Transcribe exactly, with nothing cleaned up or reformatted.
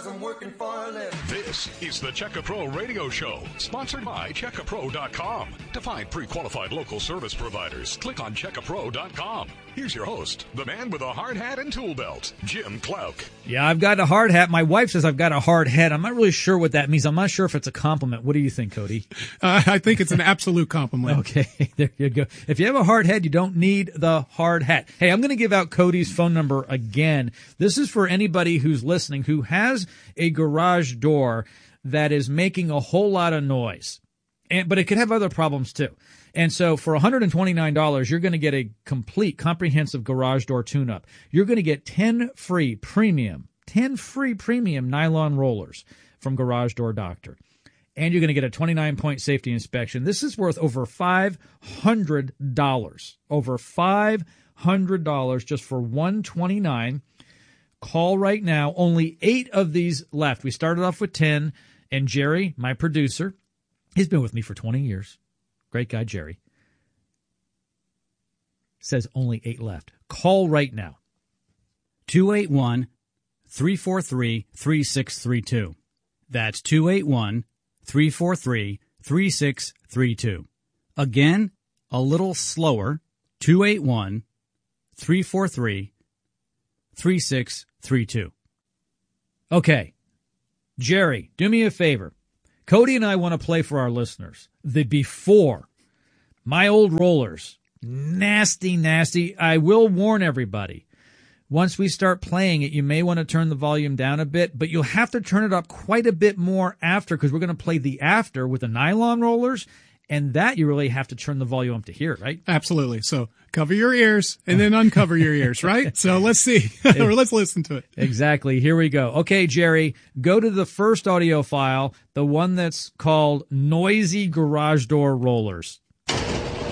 from working for a living. This is the Checka Pro Radio Show, sponsored by Checka Pro dot com. To find pre-qualified local service providers, click on Checka Pro dot com. Here's your host, the man with a hard hat and tool belt, Jim Clouk. Yeah, I've got a hard hat. My wife says I've got a hard head. I'm not really sure what that means. I'm not sure if it's a compliment. What do you think, Cody? Uh, I think it's an absolute compliment. Okay, there you go. If you have a hard head, you don't need the hard hat. Hey, I'm going to give out Cody's phone number again. This is for anybody who's listening who has a garage door that is making a whole lot of noise. And, but it could have other problems too. And so for one hundred twenty-nine dollars, you're going to get a complete, comprehensive garage door tune-up. You're going to get ten free premium, ten free premium nylon rollers from Garage Door Doctor. And you're going to get a twenty-nine point safety inspection. This is worth over five hundred dollars. Over five hundred dollars just for one hundred twenty-nine dollars. Call right now. Only eight of these left. We started off with ten. And Jerry, my producer, he's been with me for twenty years. Great guy, Jerry. Says only eight left. Call right now. two eight one, three four three, three six three two. That's two eight one, three four three, three six three two. Again, a little slower. two eight one, three four three, three six three two. Okay. Jerry, do me a favor. Cody and I want to play for our listeners the before. My old rollers. Nasty, nasty. I will warn everybody. Once we start playing it, you may want to turn the volume down a bit, but you'll have to turn it up quite a bit more after, because we're going to play the after with the nylon rollers, and that you really have to turn the volume up to hear, right? Absolutely. So cover your ears and then uncover your ears, right? So let's see, or let's listen to it. Exactly. Here we go. Okay, Jerry, go to the first audio file, the one that's called Noisy Garage Door Rollers.